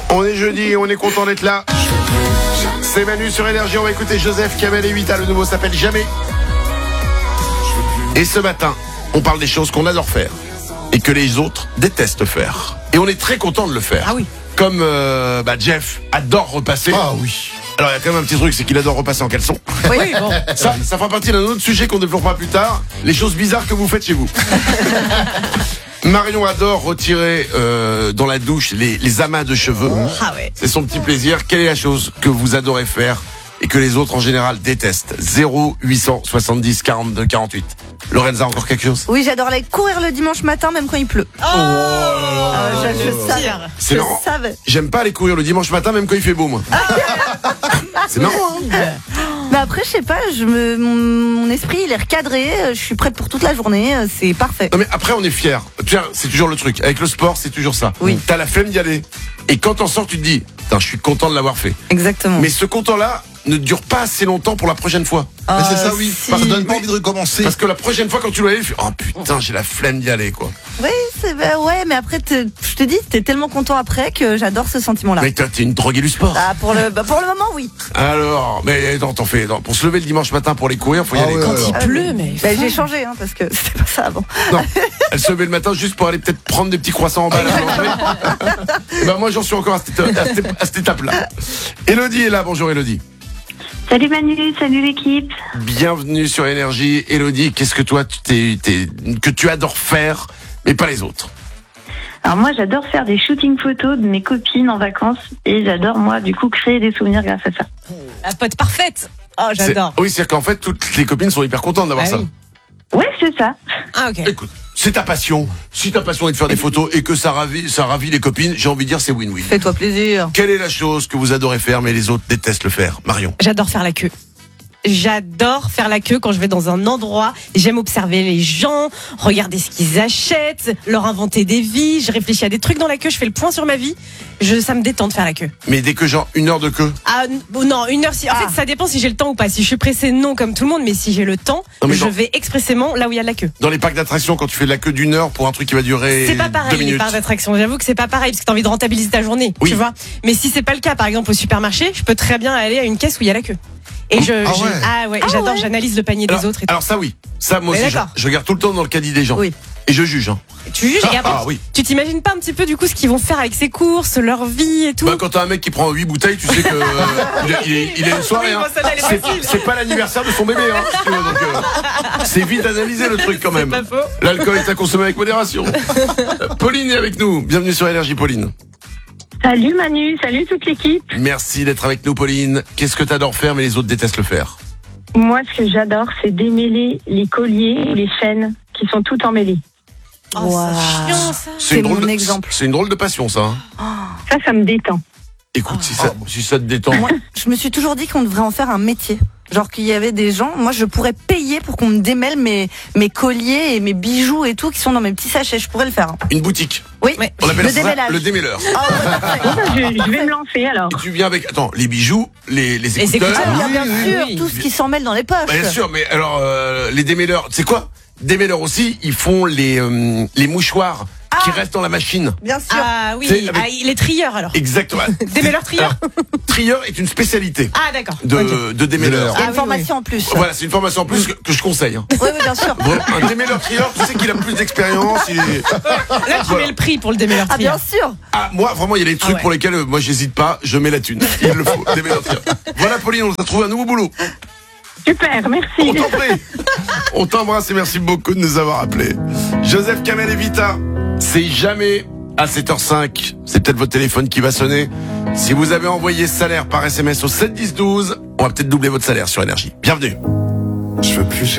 On est jeudi, on est content d'être là. C'est Manu sur Énergie, on va écouter Joseph, Kamel et Vita, le nouveau s'appelle Jamais. Et ce matin, on parle des choses qu'on adore faire et que les autres détestent faire. Et on est très content de le faire. Ah oui. Comme Jeff adore repasser. Ah oui. Alors il y a quand même un petit truc, c'est qu'il adore repasser en caleçon. Oui, bon. Ça fera partie d'un autre sujet qu'on développera plus tard. Les choses bizarres que vous faites chez vous. Marion adore retirer dans la douche les amas de cheveux. Ah ouais. C'est son petit plaisir. Quelle est la chose que vous adorez faire et que les autres en général détestent? 0870 42 48. Lorenza, encore quelque chose? Oui, j'adore aller courir le dimanche matin, même quand il pleut. Je savais. C'est Je marrant. savais. J'aime pas aller courir le dimanche matin, même quand il fait beau, moi. C'est marrant, hein? Mais après, je sais pas, mon esprit, il est recadré. Je suis prête pour toute la journée. C'est parfait. Non mais après on est fiers. Tiens, c'est toujours le truc. Avec le sport, c'est toujours ça. Oui. T'as la flemme d'y aller. Et quand t'en sors, tu te dis, putain, je suis content de l'avoir fait. Exactement. Mais ce content-là ne dure pas assez longtemps pour la prochaine fois. Mais c'est ça, oui. si. Ça donne pas envie de recommencer. Parce que la prochaine fois quand tu dois aller, tu fais, oh putain, j'ai la flemme d'y aller, quoi. Oui, ouais, mais après, je te dis, t'es tellement content après que j'adore ce sentiment-là. Mais toi, t'es une droguée du sport. Ah, pour le moment, oui. Alors, mais attends, pour se lever le dimanche matin pour aller courir, faut y Ah aller. ouais, Quand ouais. Il pleut, mais. Bah, j'ai changé, hein, parce que c'était pas ça avant. Non, elle se levait le matin juste pour aller peut-être prendre des petits croissants en bas à la boulangerie. Et ben moi, j'en suis encore à cette étape-là. Élodie est là. Bonjour Élodie. Salut Manu, salut l'équipe. Bienvenue sur Énergie. Élodie, qu'est-ce que toi, que tu adores faire, mais pas les autres? Alors moi j'adore faire des shootings photos de mes copines en vacances et j'adore moi du coup créer des souvenirs grâce à ça. La pote parfaite. Oh, j'adore. Oui, c'est-à-dire qu'en fait, toutes les copines sont hyper contentes d'avoir Ah ça. oui. Ouais c'est ça. Ah, ok. Écoute, c'est ta passion. Si ta passion est de faire des photos et que ça ravit les copines, j'ai envie de dire c'est win-win. Fais-toi plaisir. Quelle est la chose que vous adorez faire, mais les autres détestent le faire? Marion. J'adore faire la queue. J'adore faire la queue quand je vais dans un endroit. J'aime observer les gens, regarder ce qu'ils achètent, leur inventer des vies. Je réfléchis à des trucs dans la queue, je fais le point sur ma vie. Ça me détend de faire la queue. Mais dès que genre 1 heure de queue. Ah non, 1 heure. En fait, ça dépend si j'ai le temps ou pas. Si je suis pressée, non, comme tout le monde. Mais si j'ai le temps, Non, mais je non. vais expressément là où il y a de la queue. Dans les parcs d'attractions, quand tu fais de la queue d'1 heure pour un truc qui va durer C'est pas 2 pareil les minutes. parcs d'attraction. J'avoue que c'est pas pareil parce que t'as envie de rentabiliser ta journée, Oui. tu vois. Mais si c'est pas le cas, par exemple au supermarché, je peux très bien aller à une caisse où il y a la queue. Et j'adore, j'analyse le panier des autres. Et tout. Alors ça oui, ça moi Mais aussi, d'accord. je regarde tout le temps dans le caddie des gens. Oui. Et je juge. Hein. Tu juges et après, oui. tu t'imagines pas un petit peu du coup ce qu'ils vont faire avec ses courses, leur vie et tout. Bah, quand t'as un mec qui prend 8 bouteilles, tu sais que il a une soirée. Oui, Hein. bon, celle-là, elle est facile. C'est pas l'anniversaire de son bébé. Hein, si tu veux, donc, c'est vite analysé le truc quand même. pas faux. L'alcool est à consommer avec modération. Pauline est avec nous. Bienvenue sur Énergie, Pauline. Salut Manu, salut toute l'équipe. Merci d'être avec nous, Pauline. Qu'est-ce que t'adores faire, mais les autres détestent le faire? Moi ce que j'adore c'est démêler les colliers ou les chaînes qui sont toutes emmêlées. Oh, Wow. c'est chiant ça. C'est drôle mon de- exemple. C'est une drôle de passion, ça. Hein. Ça me détend. Écoute, si ça te détend. Moi, je me suis toujours dit qu'on devrait en faire un métier. Genre qu'il y avait des gens, moi je pourrais payer pour qu'on me démêle mes colliers et mes bijoux et tout qui sont dans mes petits sachets. Je pourrais le faire. Hein. Une boutique. Oui, On appelle le ça démêlage. le démêleur. Ah ouais, parfait. Bon, bah, je vais me lancer alors. Et tu viens avec, les bijoux, les écouteurs. écouteurs. Ah, bien Oui, sûr, oui. tout ce qui s'en mêle dans les poches. Bien sûr, mais alors, les démêleurs, c'est quoi? Démêleurs aussi, ils font les mouchoirs qui restent dans la machine. Bien sûr. Ah oui, C'est avec- les trieurs alors. Exactement. Démêleurs trieurs. Alors, trieur est une spécialité Ah d'accord. de Ok. démêleur. Il y a Ah une oui, formation en plus. Voilà, c'est une formation en plus que je conseille. Hein. Oui, bien sûr. Vraiment, un démêleur trieur, tu sais qu'il a plus d'expérience. Là tu Voilà. mets le prix pour le démêleur Ah, bien trieur. sûr. Ah, moi, vraiment, il y a des trucs ouais. pour lesquels, moi, j'hésite pas, je mets la thune. Il le faut, démêleur trieur. Voilà, Pauline, on t'a trouvé un nouveau boulot. Super, merci. On t'en prie. On t'embrasse et merci beaucoup de nous avoir appelés. Joseph, Kamel et Vita, c'est jamais à 7h05. C'est peut-être votre téléphone qui va sonner. Si vous avez envoyé salaire par SMS au 7 10 12, on va peut-être doubler votre salaire sur Énergie. Bienvenue. Je veux plus